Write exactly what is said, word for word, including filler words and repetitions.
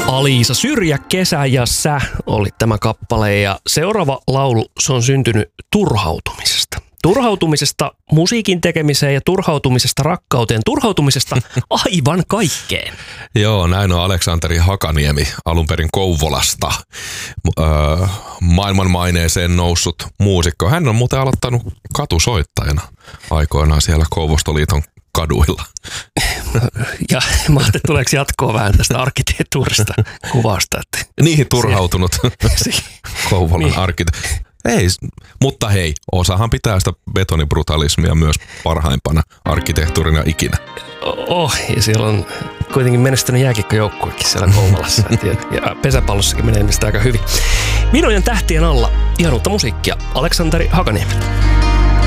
Aliisa Syrjä, Kesä ja sä oli tämä kappale ja seuraava laulu, se on syntynyt turhautumisesta. Turhautumisesta musiikin tekemiseen ja turhautumisesta rakkauteen, turhautumisesta aivan kaikkeen. Joo, näin on Aleksanteri Hakaniemi alun perin Kouvolasta. Öö, maailman maineeseen noussut muusikko. Hän on muuten aloittanut katusoittajana aikoinaan siellä Kouvostoliiton kaduilla. Ja mä ajattelin, että tuleeko jatkoa vähän tästä arkkitehtuurista kuvasta. Että niihin turhautunut Kouvolan niin. arkkitehtuuri. Ei, mutta hei, osahan pitää sitä betonibrutalismia myös parhaimpana arkkitehtuurina ikinä. Oh, ja siellä on kuitenkin menestynyt jääkiekkojoukkuekin siellä Kouvolassa. Ja pesäpallossakin menee niistä aika hyvin. Minojen tähtien alla ihanuutta musiikkia Aleksanteri Hakaniemi.